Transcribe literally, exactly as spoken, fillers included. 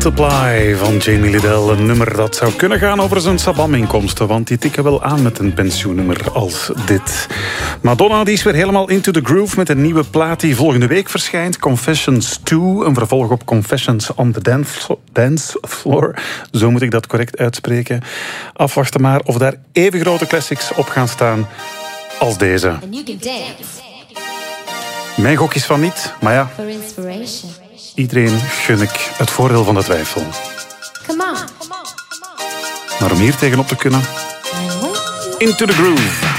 Multiply van Jamie Lidell. Een nummer dat zou kunnen gaan over zijn Sabam-inkomsten, want die tikken wel aan met een pensioennummer als dit. Madonna die is weer helemaal into the groove met een nieuwe plaat die volgende week verschijnt. Confessions twee, een vervolg op Confessions on the Dance, dance Floor. Zo moet ik dat correct uitspreken. Afwachten maar of daar even grote classics op gaan staan als deze. Mijn gok is van niet, maar ja, iedereen gun ik het voordeel van de twijfel. Maar om hier tegenop te kunnen, into the groove.